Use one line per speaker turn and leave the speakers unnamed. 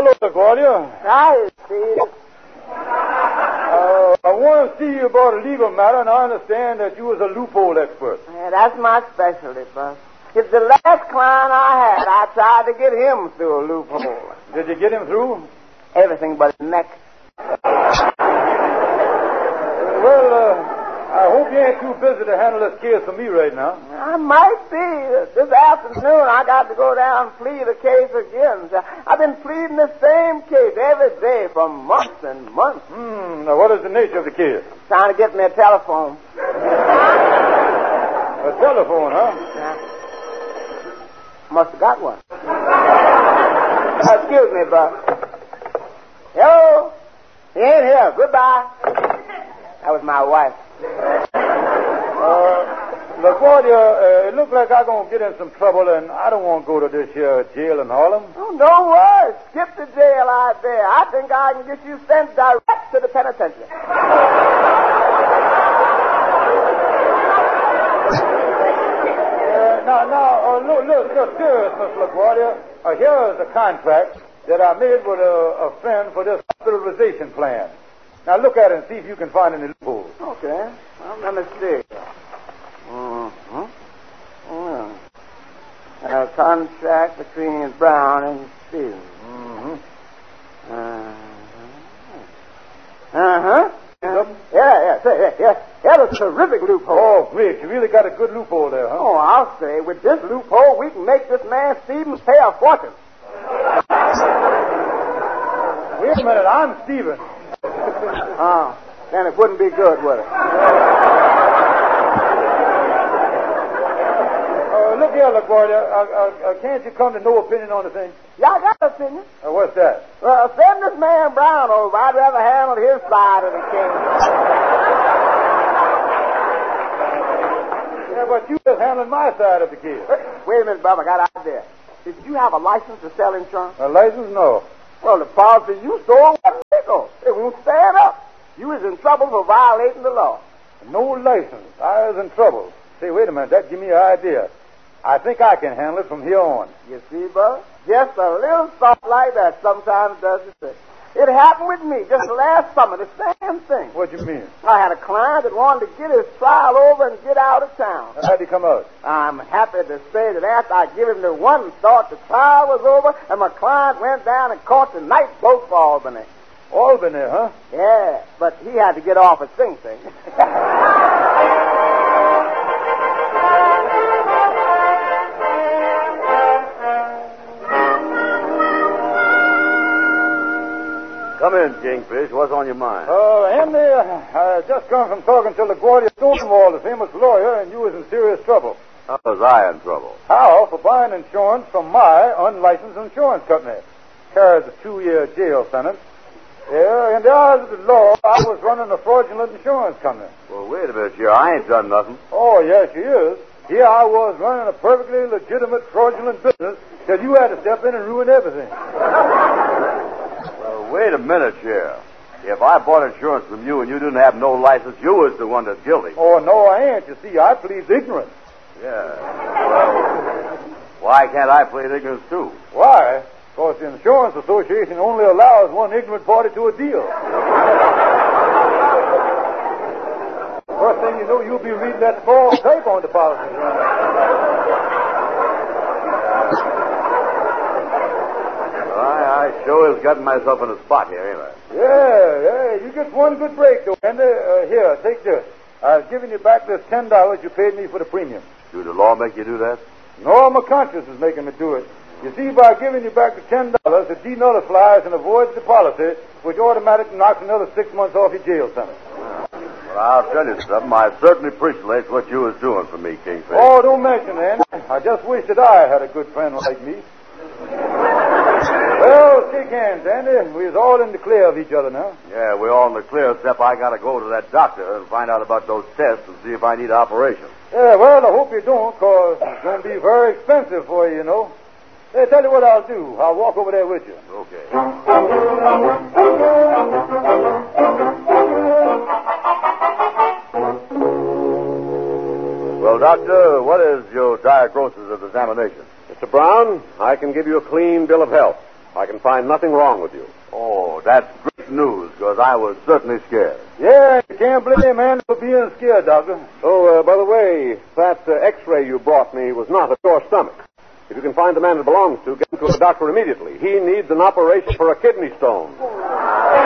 Hello, LaGuardia.
Hi, Steve.
I want to see you about a legal matter, and I understand that you was a loophole expert.
Yeah, that's my specialty, Buck. If the last client I had, I tried to get him through a loophole.
Did you get him through?
Everything but his neck.
Well, I hope you ain't too busy to handle this case for me right now.
I might be. This afternoon, I got to go down and plead the case again. I've been pleading the same case every day for months and months.
Now, what is the nature of the case?
Trying to get me a telephone.
A telephone, huh?
Yeah. Must have got one. Excuse me, Buck. Hello? He ain't here. Goodbye. That was my wife.
LaGuardia, it looks like I'm going to get in some trouble, and I don't want to go to this here jail in Harlem.
Oh, no worries. Skip the jail out there. I think I can get you sent direct to the penitentiary.
Look, serious, Miss LaGuardia. Here is a contract that I made with a friend for this hospitalization plan. Now, look at it and see if you can find any loopholes.
Okay. Well, let me see. A contract between Brown and Stevens. Yeah, that's a terrific loophole.
Oh, great. You really got a good loophole there, huh?
Oh, I'll say, with this loophole, we can make this man Stevens pay a fortune.
Wait a minute, I'm Stevens.
Then it wouldn't be good, would it?
Look here, LaGuardia. Can't you come to no opinion on the thing?
Yeah, I got an opinion.
What's that?
Well, send this man Brown over. I'd rather handle his side of the case.
Yeah, but you just handling my side of the case.
Wait a minute, Bob. I got an idea. Did you have a license to sell insurance?
A license? No.
Well, the policy you stole wasn't legal. It won't stand up. You was in trouble for violating the law.
No license. I was in trouble. Say, wait a minute. That give me an idea. I think I can handle it from here on.
You see, Bud? Just a little thought like that sometimes does the trick. It happened with me just last summer, the same thing.
What do you mean?
I had a client that wanted to get his trial over and get out of town.
How'd he come out?
I'm happy to say that after I give him the one thought, the trial was over, and my client went down and caught the night boat for Albany.
Albany, huh?
Yeah, but he had to get off at Sing Sing.
Come in, Kingfish. What's on your mind?
Henry, I just come from talking to LaGuardia Stonewall, the famous lawyer, and you was in serious trouble.
How was I in trouble?
How? For buying insurance from my unlicensed insurance company. Carries a 2-year jail sentence. Yeah, in the eyes of the law, I was running a fraudulent insurance company.
Well, wait a minute, here. I ain't done nothing.
Oh, yes, you is. Here I was running a perfectly legitimate fraudulent business till you had to step in and ruin everything.
Well, wait a minute, Sheriff. If I bought insurance from you and you didn't have no license, you was the one that's guilty.
Oh, no, I ain't. You see, I plead ignorance.
Yeah. Well, why can't I plead ignorance, too?
Why? Because the Insurance Association only allows one ignorant party to a deal. First thing you know, you'll be reading that false type on the policy.
I sure has gotten myself in a spot here, ain't I?
Yeah. You get one good break, though, Henry. Here, take this. I've given you back this $10 you paid me for the premium.
Do the law make you do that?
No, my conscience is making me do it. You see, by giving you back the $10, it denullifies and avoids the policy, which automatically knocks another 6 months off your jail sentence.
Well, I'll tell you something. I certainly appreciate what you was doing for me, Kingfish.
Oh, don't mention it. I just wish that I had a good friend like me. Well, shake hands, Andy. We're all in the clear of each other now.
Yeah, we're all in the clear, except I got to go to that doctor and find out about those tests and see if I need an operation.
Yeah, well, I hope you don't, because it's going to be very expensive for you, you know. Hey, tell you what I'll do. I'll walk over there with you.
Okay. Well, Doctor, what is your diagnosis of examination?
Mr. Brown, I can give you a clean bill of health. I can find nothing wrong with you.
Oh, that's great news, because I was certainly scared.
Yeah, you can't blame a man for being scared, Doctor.
Oh, by the way, that X-ray you brought me was not of your stomach. If you can find the man it belongs to, get him to a doctor immediately. He needs an operation for a kidney stone.